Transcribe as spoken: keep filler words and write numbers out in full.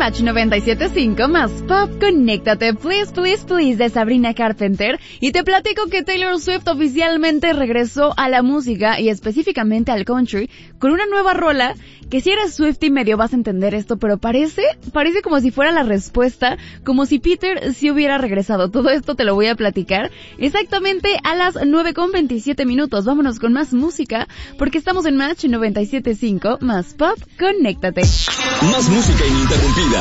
Match noventa y siete punto cinco más Pop, conéctate, please, please, please, de Sabrina Carpenter. Y te platico que Taylor Swift oficialmente regresó a la música y específicamente al country con una nueva rola que si eres Swiftie medio vas a entender esto, pero parece, parece como si fuera la respuesta, como si Peter sí hubiera regresado. Todo esto te lo voy a platicar exactamente a las nueve con veintisiete minutos. Vámonos con más música, porque estamos en Match noventa y siete punto cinco más Pop, conéctate. Más música ininterrumpida.